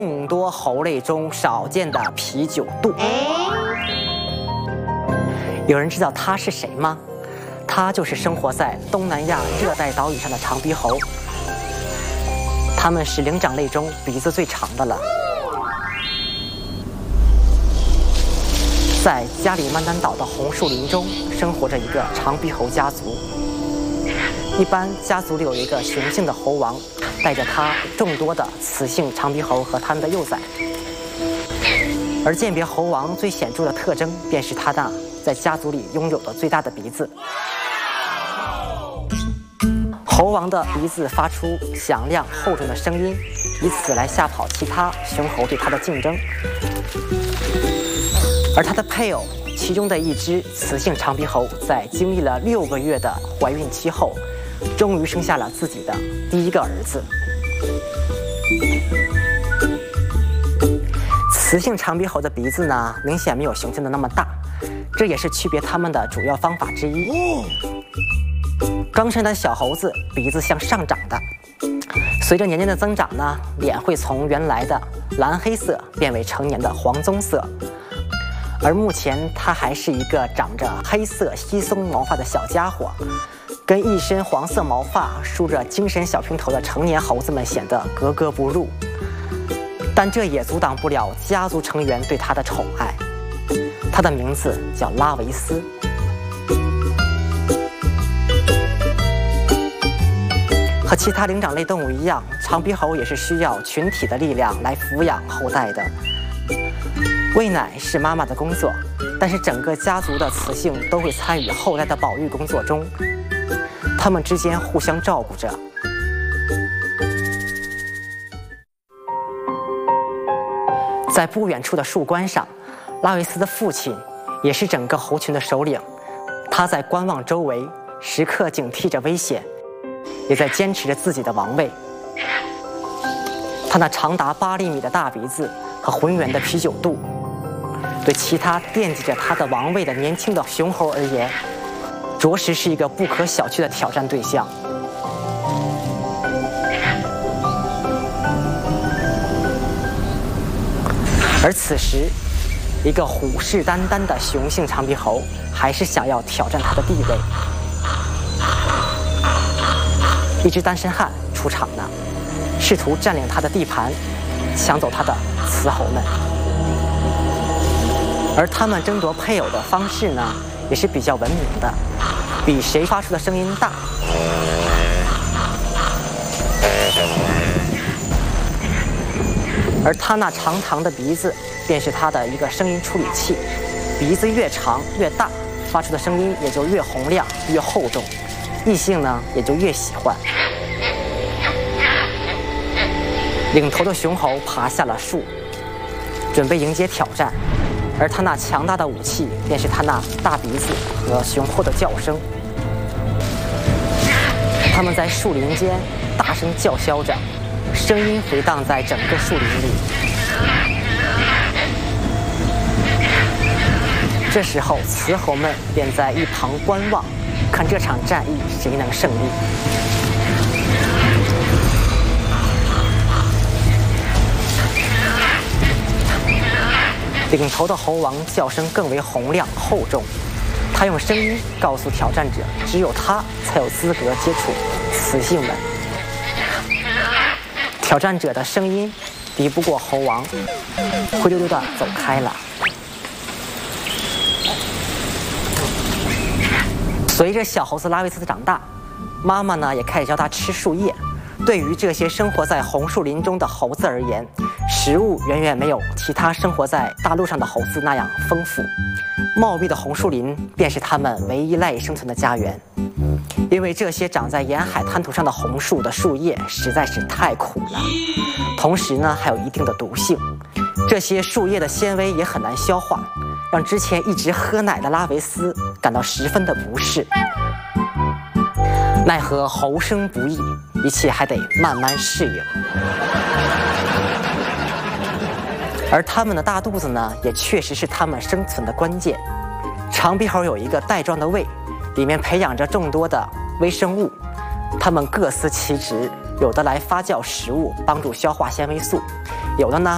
众多猴类中少见的啤酒肚。有人知道它是谁吗？它就是生活在东南亚热带岛屿上的长鼻猴。它们是灵长类中鼻子最长的了。在加里曼丹岛的红树林中生活着一个长鼻猴家族。一般家族里有一个雄性的猴王，带着他众多的雌性长鼻猴和他们的幼崽。而鉴别猴王最显著的特征，便是他那在家族里拥有的最大的鼻子。猴王的鼻子发出响亮厚重的声音，以此来吓跑其他雄猴对他的竞争。而他的配偶，其中的一只雌性长鼻猴，在经历了6个月的怀孕期后，终于生下了自己的第一个儿子。雌性长鼻猴的鼻子呢，明显没有雄性的那么大，这也是区别它们的主要方法之一。刚生的小猴子鼻子向上长的，随着年龄的增长呢，脸会从原来的蓝黑色变为成年的黄棕色。而目前它还是一个长着黑色稀松毛发的小家伙，跟一身黄色毛发梳着精神小平头的成年猴子们显得格格不入。但这也阻挡不了家族成员对它的宠爱。它的名字叫拉维斯。和其他灵长类动物一样，长鼻猴也是需要群体的力量来抚养后代的。喂奶是妈妈的工作，但是整个家族的雌性都会参与后代的保育工作中，它们之间互相照顾着。在不远处的树冠上，拉维斯的父亲也是整个猴群的首领，他在观望周围，时刻警惕着危险，也在坚持着自己的王位。他那长达8厘米的大鼻子和浑圆的啤酒肚，对其他惦记着他的王位的年轻的雄猴而言，着实是一个不可小觑的挑战对象。而此时，一个虎视眈眈的雄性长鼻猴还是想要挑战他的地位。一只单身汉出场了，试图占领他的地盘，抢走他的雌猴们。而他们争夺配偶的方式呢，也是比较文明的，比谁发出的声音大。而他那长长的鼻子，便是他的一个声音处理器。鼻子越长越大，发出的声音也就越洪亮越厚重，异性呢也就越喜欢。领头的雄猴爬下了树，准备迎接挑战。而他那强大的武器，便是他那大鼻子和雄厚的叫声。他们在树林间大声叫嚣着，声音回荡在整个树林里。这时候，雌猴们便在一旁观望，看这场战役谁能胜利。领头的猴王叫声更为洪亮厚重，他用声音告诉挑战者，只有他才有资格接触雌性们。挑战者的声音敌不过猴王，灰溜溜地走开了。随着小猴子拉维斯的长大，妈妈呢也开始教他吃树叶。对于这些生活在红树林中的猴子而言，食物远远没有其他生活在大陆上的猴子那样丰富。茂密的红树林便是它们唯一赖以生存的家园。因为这些长在沿海滩涂上的红树的树叶实在是太苦了，同时呢还有一定的毒性。这些树叶的纤维也很难消化，让之前一直喝奶的拉维斯感到十分的不适。奈何猴生不易，一切还得慢慢适应。而它们的大肚子呢，也确实是它们生存的关键。长鼻猴有一个袋状的胃，里面培养着众多的微生物，它们各司其职，有的来发酵食物，帮助消化纤维素，有的呢